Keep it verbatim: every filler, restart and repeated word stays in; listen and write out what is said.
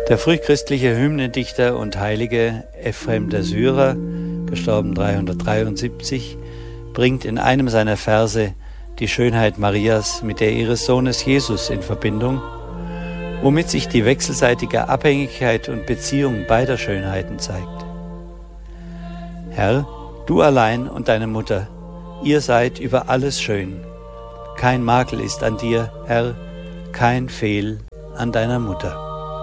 Der frühchristliche Hymnendichter und Heilige Ephrem der Syrer, gestorben dreihundertdreiundsiebzig, bringt in einem seiner Verse die Schönheit Marias mit der ihres Sohnes Jesus in Verbindung, womit sich die wechselseitige Abhängigkeit und Beziehung beider Schönheiten zeigt. Herr, du allein und deine Mutter, ihr seid über alles schön. Kein Makel ist an dir, Herr, kein Fehl an deiner Mutter.